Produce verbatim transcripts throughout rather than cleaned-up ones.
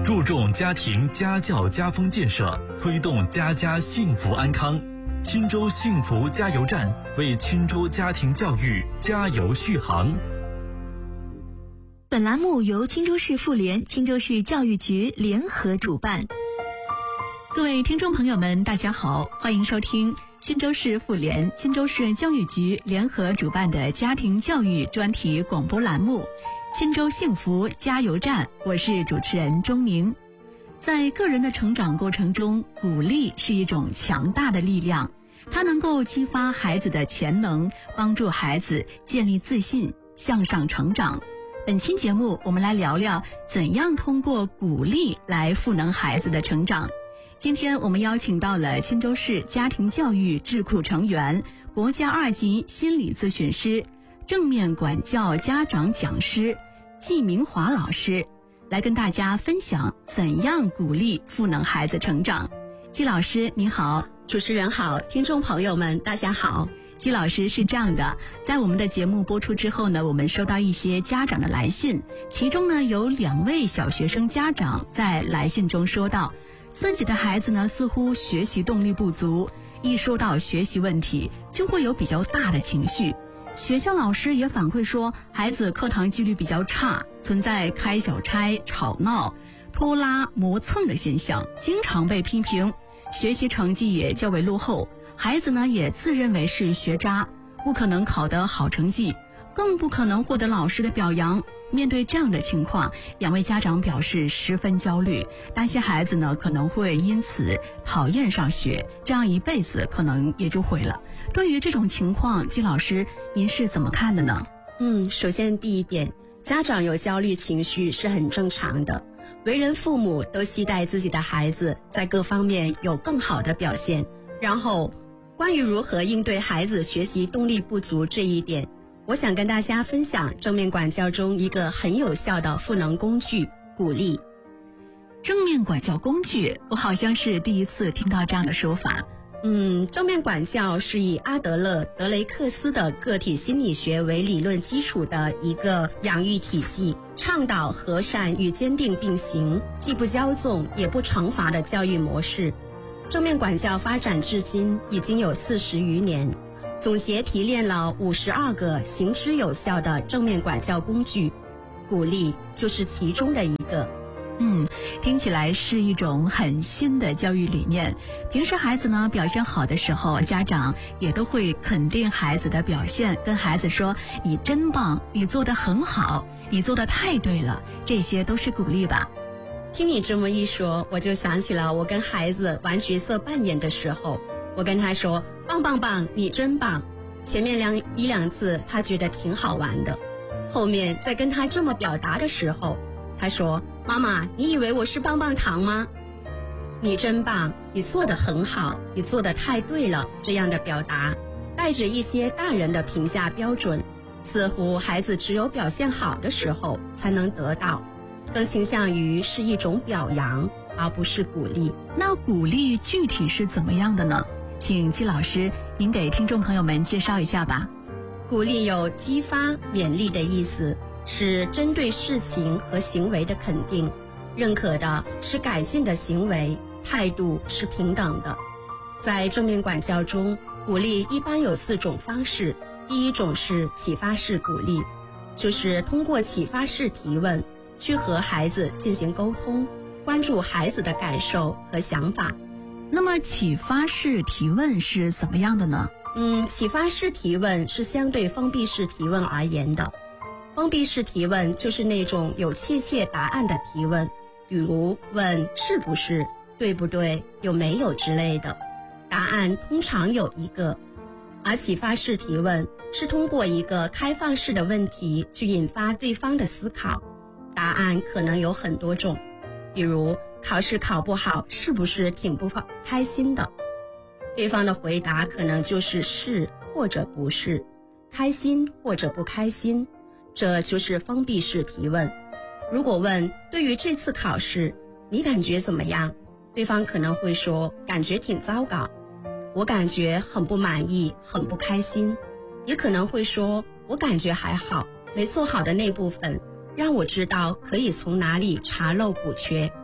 注重家庭家教家风建设，推动家家幸福安康。钦州幸福加油站为钦州家庭教育加油续航。 本栏目由钦州市妇联、钦州市教育局联合主办。 各位听众朋友们，大家好，欢迎收听钦州市妇联、钦州市教育局联合主办的家庭教育专题广播栏目《钦州幸福加油站》，我是主持人钟宁。在个人的成长过程中，鼓励是一种强大的力量，它能够激发孩子的潜能，帮助孩子建立自信，向上成长。本期节目，我们来聊聊怎样通过鼓励来赋能孩子的成长。今天我们邀请到了钦州市家庭教育智库成员、国家二级心理咨询师、正面管教家长讲师季明华老师，来跟大家分享怎样鼓励赋能孩子成长。季老师你好。 主持人好，听众朋友们大家好。 季老师，是这样的，在我们的节目播出之后呢，我们收到一些家长的来信，其中呢有两位小学生家长在来信中说到，自己的孩子呢似乎学习动力不足，一说到学习问题就会有比较大的情绪。学校老师也反馈说，孩子课堂纪律比较差，存在开小差、吵闹、拖拉、磨蹭的现象，经常被批评，学习成绩也较为落后。孩子呢也自认为是学渣，不可能考得好成绩，更不可能获得老师的表扬。面对这样的情况，两位家长表示十分焦虑，担心孩子呢可能会因此讨厌上学，这样一辈子可能也就毁了。对于这种情况，季老师您是怎么看的呢？ 嗯，首先第一点，家长有焦虑情绪是很正常的，为人父母都期待自己的孩子在各方面有更好的表现。然后关于如何应对孩子学习动力不足这一点，我想跟大家分享正面管教中一个很有效的赋能工具——鼓励。 正面管教工具，我好像是第一次听到这样的说法。 嗯，正面管教是以阿德勒、德雷克斯的个体心理学为理论基础的一个养育体系，倡导和善与坚定并行，既不骄纵也不惩罚的教育模式。正面管教发展至今已经有四十余年，总结提炼了五十二个行之有效的正面管教工具，鼓励就是其中的一个。 嗯，听起来是一种很新的教育理念。平时孩子呢表现好的时候，家长也都会肯定孩子的表现，跟孩子说你真棒，你做得很好，你做得太对了，这些都是鼓励吧。 听你这么一说，我就想起了我跟孩子玩角色扮演的时候，我跟他说棒棒棒，你真棒，前面两一两次他觉得挺好玩的，后面在跟他这么表达的时候，他说妈妈，你以为我是棒棒糖吗？你真棒，你做得很好，你做得太对了，这样的表达带着一些大人的评价标准，似乎孩子只有表现好的时候才能得到，更倾向于是一种表扬，而不是鼓励。 那鼓励具体是怎么样的呢？请季老师您给听众朋友们介绍一下吧。 鼓励有激发、勉励的意思，是针对事情和行为的肯定，认可的是改进的行为，态度是平等的。在正面管教中，鼓励一般有四种方式。第一种是启发式鼓励，就是通过启发式提问去和孩子进行沟通，关注孩子的感受和想法。 那么启发式提问是怎么样的呢？ 嗯，启发式提问是相对封闭式提问而言的。封闭式提问就是那种有确切答案的提问，比如问是不是、对不对、有没有之类的，答案通常有一个。而启发式提问是通过一个开放式的问题去引发对方的思考，答案可能有很多种，比如考试考不好是不是挺不开心的？对方的回答可能就是是或者不是，开心或者不开心，这就是封闭式提问。如果问对于这次考试你感觉怎么样，对方可能会说感觉挺糟糕，我感觉很不满意，很不开心，也可能会说我感觉还好，没做好的那部分让我知道可以从哪里查漏补缺，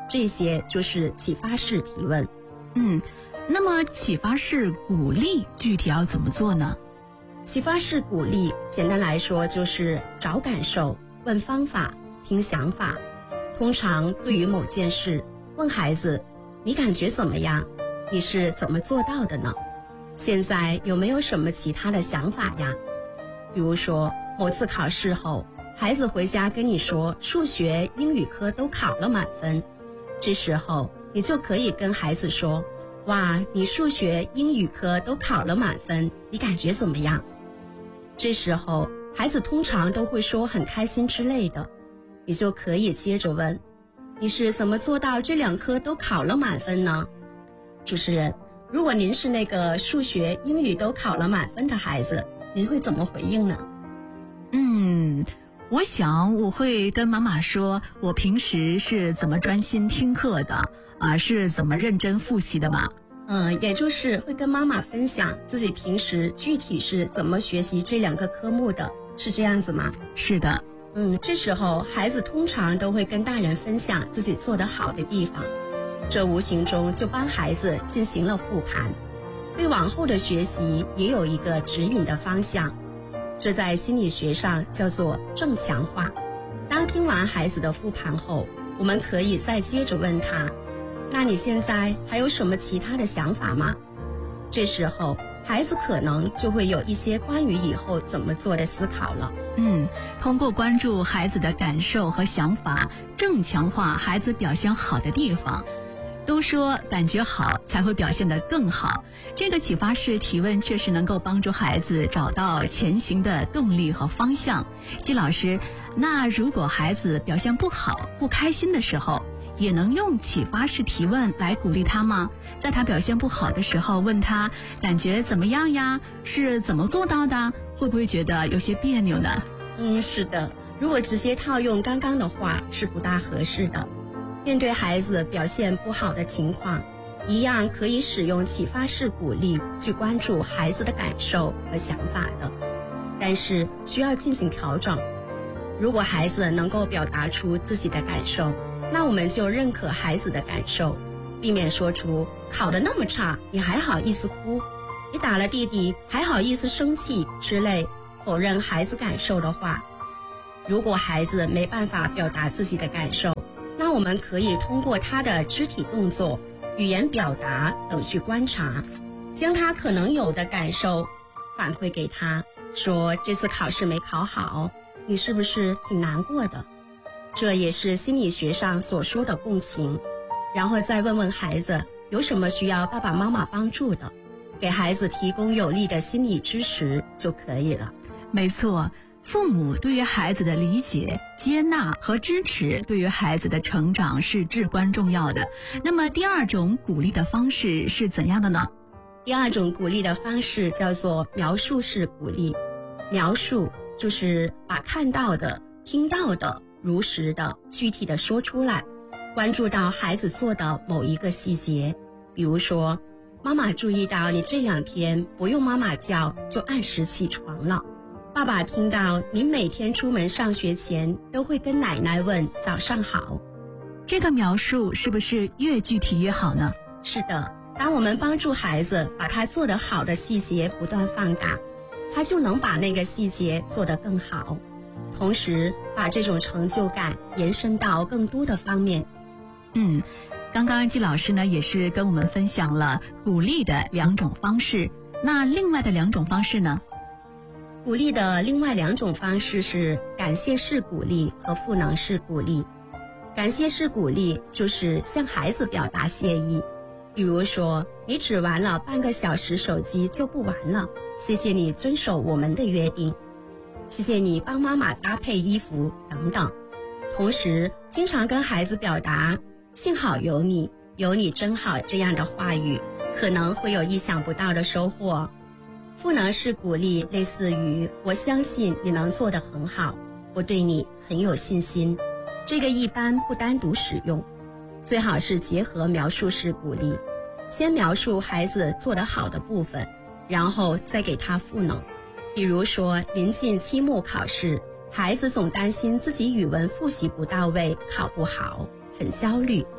这些就是启发式提问。 嗯，那么启发式鼓励具体要怎么做呢？ 启发式鼓励简单来说就是找感受、问方法、听想法。通常对于某件事，问孩子你感觉怎么样？你是怎么做到的呢？现在有没有什么其他的想法呀？比如说某次考试后，孩子回家跟你说数学、英语科都考了满分，这时候你就可以跟孩子说，哇，你数学、英语科都考了满分，你感觉怎么样？这时候孩子通常都会说很开心之类的，你就可以接着问，你是怎么做到这两科都考了满分呢？主持人，如果您是那个数学、英语都考了满分的孩子，您会怎么回应呢？ 嗯，我想我会跟妈妈说，我平时是怎么专心听课的，啊，是怎么认真复习的嘛。 嗯，也就是会跟妈妈分享自己平时具体是怎么学习这两个科目的，是这样子吗？ 是的。 嗯，这时候孩子通常都会跟大人分享自己做得好的地方，这无形中就帮孩子进行了复盘，对往后的学习也有一个指引的方向。这在心理学上叫做正强化。当听完孩子的复盘后，我们可以再接着问他，那你现在还有什么其他的想法吗？这时候孩子可能就会有一些关于以后怎么做的思考了。 嗯，通过关注孩子的感受和想法，正强化孩子表现好的地方。都说感觉好才会表现得更好，这个启发式提问确实能够帮助孩子找到前行的动力和方向。季老师，那如果孩子表现不好、不开心的时候，也能用启发式提问来鼓励他吗？在他表现不好的时候，问他感觉怎么样呀？是怎么做到的？会不会觉得有些别扭呢？ 嗯，是的，如果直接套用刚刚的话是不大合适的。面对孩子表现不好的情况，一样可以使用启发式鼓励去关注孩子的感受和想法的，但是需要进行调整。如果孩子能够表达出自己的感受，那我们就认可孩子的感受，避免说出考得那么差你还好意思哭，你打了弟弟还好意思生气之类否认孩子感受的话。如果孩子没办法表达自己的感受，那我们可以通过他的肢体动作、语言表达等去观察，将他可能有的感受反馈给他，说这次考试没考好，你是不是挺难过的？这也是心理学上所说的共情。然后再问问孩子有什么需要爸爸妈妈帮助的，给孩子提供有力的心理支持就可以了。 没错，父母对于孩子的理解、接纳和支持，对于孩子的成长是至关重要的。那么第二种鼓励的方式是怎样的呢？ 第二种鼓励的方式叫做描述式鼓励。描述就是把看到的、听到的如实的、具体的说出来，关注到孩子做的某一个细节。比如说，妈妈注意到你这两天不用妈妈叫就按时起床了。爸爸听到你每天出门上学前都会跟奶奶问早上好。 这个描述是不是越具体越好呢？ 是的，当我们帮助孩子把他做得好的细节不断放大，他就能把那个细节做得更好，同时把这种成就感延伸到更多的方面。 嗯，刚刚季老师呢也是跟我们分享了鼓励的两种方式，那另外的两种方式呢？ 鼓励的另外两种方式是感谢式鼓励和赋能式鼓励。感谢式鼓励就是向孩子表达谢意，比如说你只玩了半个小时手机就不玩了，谢谢你遵守我们的约定，谢谢你帮妈妈搭配衣服等等。同时经常跟孩子表达幸好有你，有你真好这样的话语，可能会有意想不到的收获。赋能式鼓励类似于我相信你能做得很好，我对你很有信心，这个一般不单独使用，最好是结合描述式鼓励，先描述孩子做得好的部分，然后再给他赋能。比如说临近期末考试，孩子总担心自己语文复习不到位，考不好，很焦虑，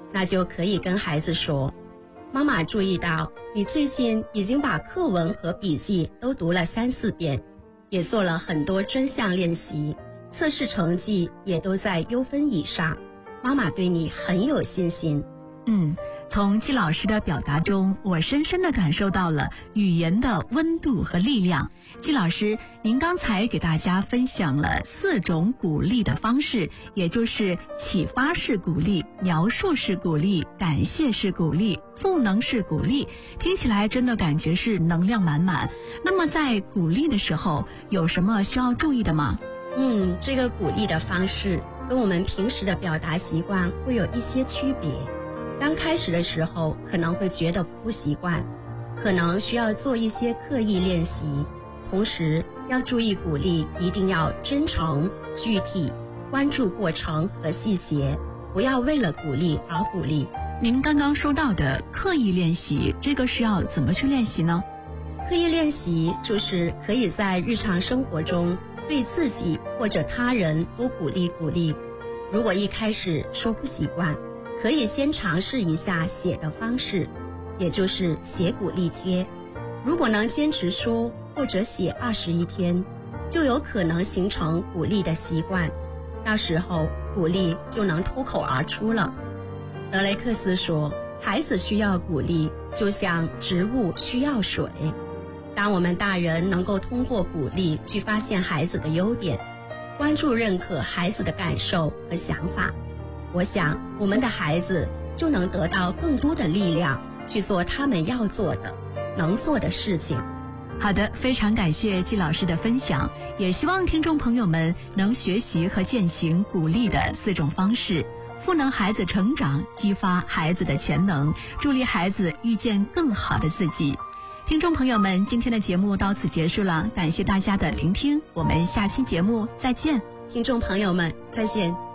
那就可以跟孩子说，妈妈注意到你最近已经把课文和笔记都读了三四遍，也做了很多专项练习，测试成绩也都在优分以上，妈妈对你很有信心。 嗯，从季老师的表达中，我深深地感受到了语言的温度和力量。季老师，您刚才给大家分享了四种鼓励的方式，也就是启发式鼓励、描述式鼓励、感谢式鼓励、赋能式鼓励，听起来真的感觉是能量满满。那么在鼓励的时候，有什么需要注意的吗？ 嗯，这个鼓励的方式跟我们平时的表达习惯会有一些区别。刚开始的时候可能会觉得不习惯，可能需要做一些刻意练习，同时要注意鼓励一定要真诚、具体，关注过程和细节，不要为了鼓励而鼓励。 您刚刚说到的刻意练习，这个是要怎么去练习呢？ 刻意练习就是可以在日常生活中对自己或者他人多鼓励鼓励。如果一开始说不习惯，可以先尝试一下写的方式，也就是写鼓励贴。如果能坚持说或者写二十一天，就有可能形成鼓励的习惯，到时候鼓励就能脱口而出了。德雷克斯说，孩子需要鼓励，就像植物需要水。当我们大人能够通过鼓励去发现孩子的优点，关注认可孩子的感受和想法，我想我们的孩子就能得到更多的力量去做他们要做的、能做的事情。 好的，非常感谢季老师的分享，也希望听众朋友们能学习和践行鼓励的四种方式，赋能孩子成长，激发孩子的潜能，助力孩子遇见更好的自己。听众朋友们，今天的节目到此结束了，感谢大家的聆听，我们下期节目再见。 听众朋友们，再见。